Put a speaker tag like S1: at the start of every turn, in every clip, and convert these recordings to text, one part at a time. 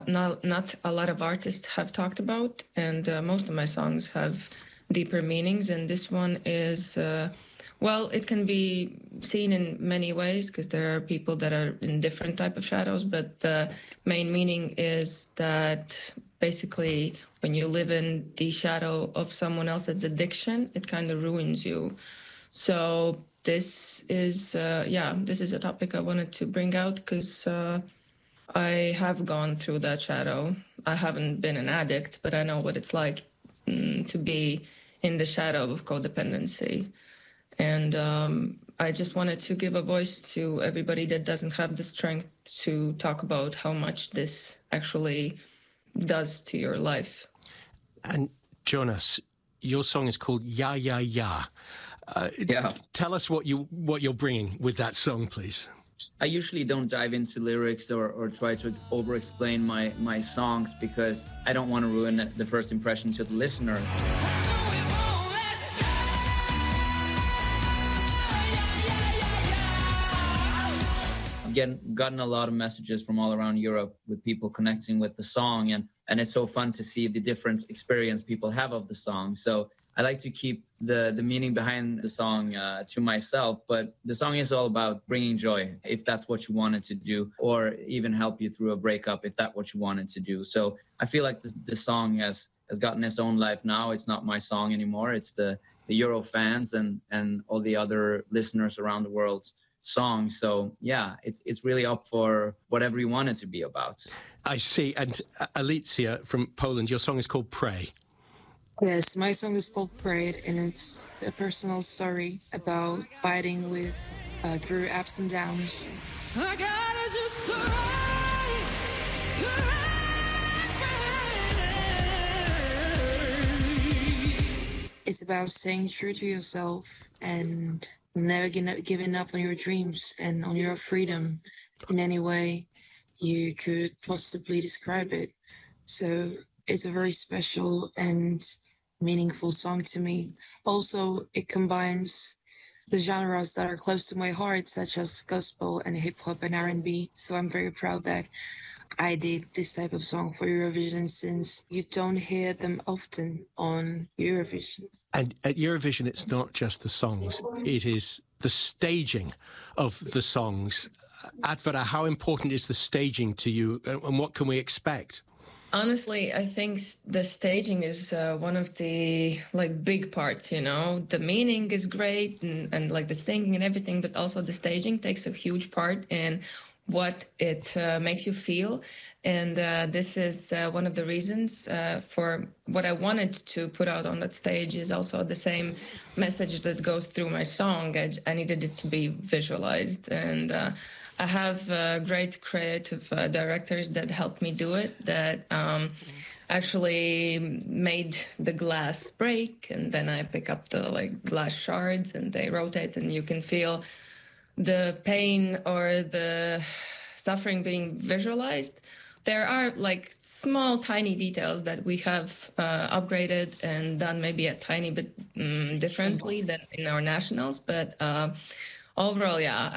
S1: not a lot of artists have talked about, and most of my songs have deeper meanings. And this one is, well, it can be seen in many ways because there are people that are in different type of shadows, but the main meaning is that basically when you live in the shadow of someone else's addiction, it kind of ruins you. So this is, this is a topic I wanted to bring out because I have gone through that shadow. I haven't been an addict, but I know what it's like to be in the shadow of codependency. And I just wanted to give a voice to everybody that doesn't have the strength to talk about how much this actually does to your life.
S2: And Jonas, your song is called Ya Ya Ya.
S3: Yeah.
S2: Tell us what you're bringing with that song, please.
S3: I usually don't dive into lyrics or try to over-explain my songs because I don't want to ruin the first impression to the listener. Gotten a lot of messages from all around Europe with people connecting with the song, and it's so fun to see the different experience people have of the song. So I like to keep the meaning behind the song to myself, but the song is all about bringing joy, if that's what you wanted to do, or even help you through a breakup, if that's what you wanted to do. So I feel like the song has gotten its own life now. It's not my song anymore. It's the Euro fans and all the other listeners around the world song. So yeah, it's really up for whatever you want it to be about.
S2: I see. And Alicja from Poland, your song is called Pray.
S4: Yes, my song is called Pray, and it's a personal story about fighting with through ups and downs. I gotta just pray. It's about staying true to yourself and never giving up on your dreams and on your freedom in any way you could possibly describe it. So it's a very special and meaningful song to me. Also, it combines the genres that are close to my heart, such as gospel and hip hop and R&B. So I'm very proud that I did this type of song for Eurovision, since you don't hear them often on Eurovision.
S2: And at Eurovision, it's not just the songs, it is the staging of the songs. Advara, how important is the staging to you, and what can we expect?
S1: Honestly, I think the staging is one of the big parts, you know. The meaning is great and like the singing and everything, but also the staging takes a huge part in what it makes you feel. And this is one of the reasons for what I wanted to put out on that stage is also the same message that goes through my song. I needed it to be visualized. And I have great creative directors that helped me do it, that actually made the glass break, and then I pick up the glass shards and they rotate, and you can feel the pain or the suffering being visualized. There are small, tiny details that we have upgraded and done maybe a tiny bit differently than in our nationals, but overall, yeah,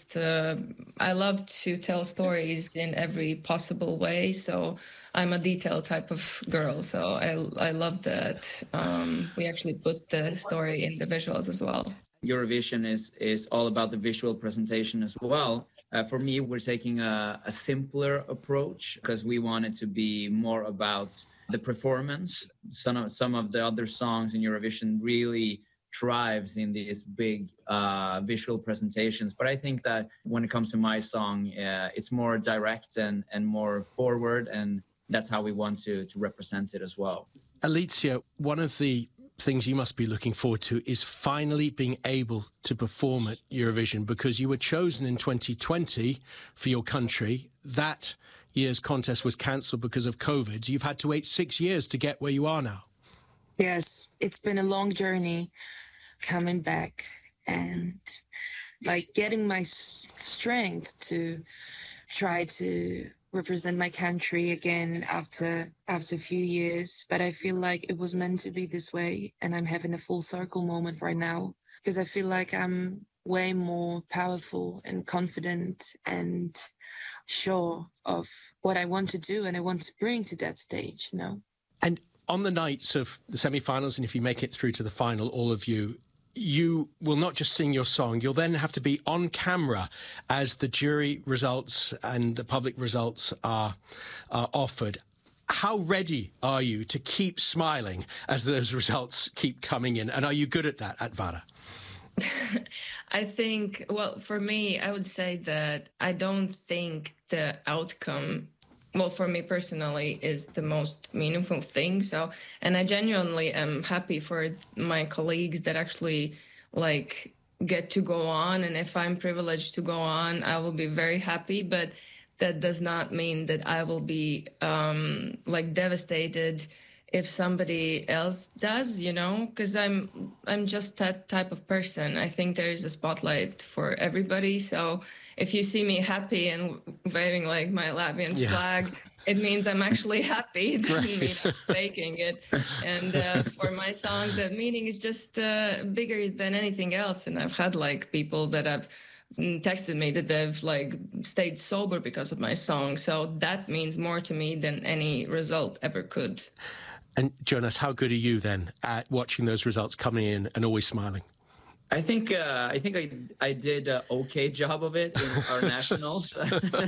S1: I love to tell stories in every possible way. So I'm a detail type of girl. So I love that we actually put the story in the visuals as well.
S3: Eurovision is all about the visual presentation as well. For me, we're taking a simpler approach because we want it to be more about the performance. Some of the other songs in Eurovision really thrives in these big visual presentations. But I think that when it comes to my song, it's more direct and more forward, and that's how we want to represent it as well.
S2: Alicja, one of the things you must be looking forward to is finally being able to perform at Eurovision, because you were chosen in 2020 for your country. That year's contest was cancelled because of COVID. You've had to wait 6 years to get where you are now.
S4: Yes, it's been a long journey coming back and getting my strength to try to represent my country again after a few years. But I feel like it was meant to be this way, and I'm having a full circle moment right now, because I feel like I'm way more powerful and confident and sure of what I want to do and I want to bring to that stage, you know.
S2: And on the nights of the semi-finals, and if you make it through to the final, all of you, you will not just sing your song, you'll then have to be on camera as the jury results and the public results are offered. How ready are you to keep smiling as those results keep coming in? And are you good at that at VARA?
S1: I think, well, for me, I would say that I don't think the outcome, well, for me personally, is the most meaningful thing. So, and I genuinely am happy for my colleagues that actually like get to go on. And if I'm privileged to go on, I will be very happy. But that does not mean that I will be like devastated if somebody else does, you know, because I'm just that type of person. I think there is a spotlight for everybody. So if you see me happy and waving like my Latvian flag, it means I'm actually happy. It doesn't mean I'm faking it. And for my song, the meaning is just bigger than anything else. And I've had like people that have texted me that they've like stayed sober because of my song. So that means more to me than any result ever could.
S2: And Jonas, how good are you then at watching those results coming in and always smiling?
S3: I think I did an okay job of it in our nationals.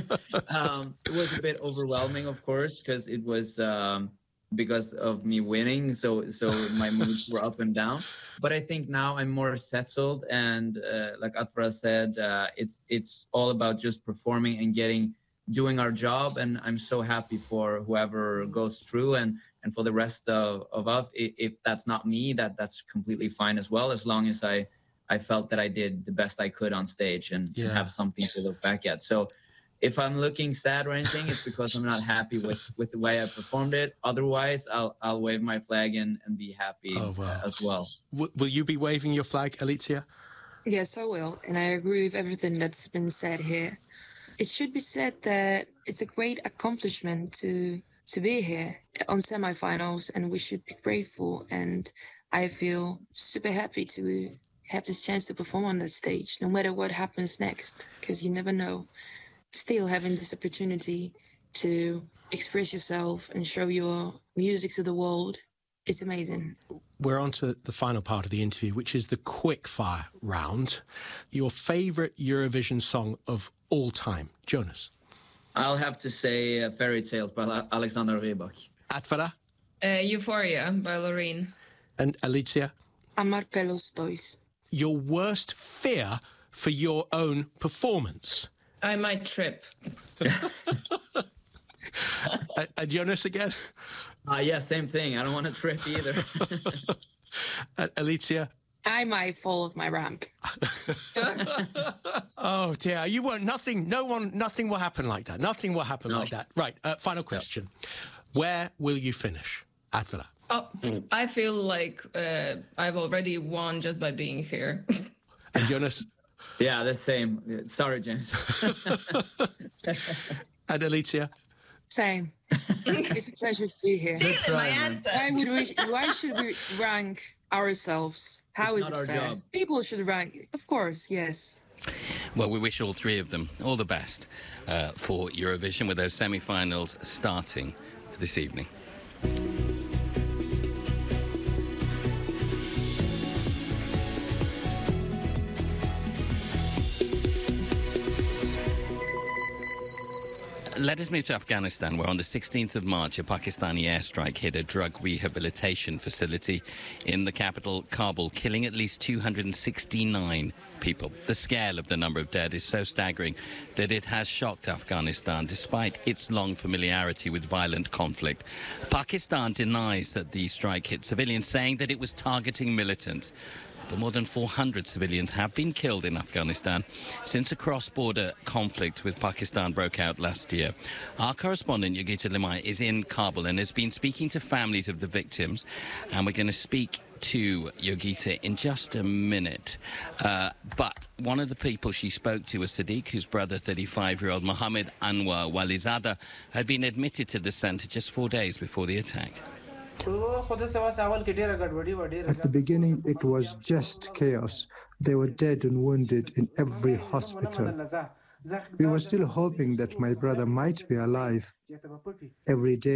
S3: It was a bit overwhelming, of course, because it was because of me winning. So my moods were up and down. But I think now I'm more settled, and like Atvara said, it's all about just performing and doing our job. And I'm so happy for whoever goes through, and for the rest of us, if that's not me, that's completely fine as well, as long as I felt that I did the best I could on stage and have something to look back at. So if I'm looking sad or anything, it's because I'm not happy with the way I performed it. Otherwise, I'll wave my flag and be happy as well.
S2: Will you be waving your flag, Alicia?
S4: Yes, I will. And I agree with everything that's been said here. It should be said that it's a great accomplishment to be here on semifinals, and we should be grateful. And I feel super happy to have this chance to perform on that stage, no matter what happens next, because you never know. Still having this opportunity to express yourself and show your music to the world, it's amazing.
S2: We're on to the final part of the interview, which is the quickfire round. Your favourite Eurovision song of all time, Jonas?
S3: I'll have to say Fairy Tales by Alexander Rybak.
S2: Atvara?
S1: Euphoria by Loreen.
S2: And Alicia?
S4: Amar pelos dois.
S2: Your worst fear for your own performance?
S1: I might trip.
S2: And Jonas again?
S3: Yeah, same thing. I don't want to trip either.
S2: Alicia?
S4: I might fall off my ramp.
S2: Oh dear, you won't. Nothing will happen like that. Nothing will happen like that. Right. Final question. Where will you finish? Atvara?
S1: Oh, I feel like I've already won just by being here.
S2: And Jonas?
S3: Yeah, the same. Sorry, James.
S2: And Alicia?
S4: Same. It's a pleasure to be here.
S1: My answer.
S4: Why should we rank ourselves? How is it fair? Job. People should rank, of course, yes.
S5: Well, we wish all three of them all the best for Eurovision, with those semi-finals starting this evening. Let us move to Afghanistan, where on the 16th of March, a Pakistani airstrike hit a drug rehabilitation facility in the capital, Kabul, killing at least 269 people. The scale of the number of dead is so staggering that it has shocked Afghanistan, despite its long familiarity with violent conflict. Pakistan denies that the strike hit civilians, saying that it was targeting militants. But more than 400 civilians have been killed in Afghanistan since a cross-border conflict with Pakistan broke out last year. Our correspondent, Yogita Limai, is in Kabul and has been speaking to families of the victims. And we're going to speak to Yogita in just a minute. But one of the people she spoke to was Sadiq, whose brother, 35-year-old Mohammed Anwar Walizada, had been admitted to the centre just 4 days before the attack.
S6: At the beginning, it was just chaos. They were dead and wounded in every hospital. We were still hoping that my brother might be alive. Every day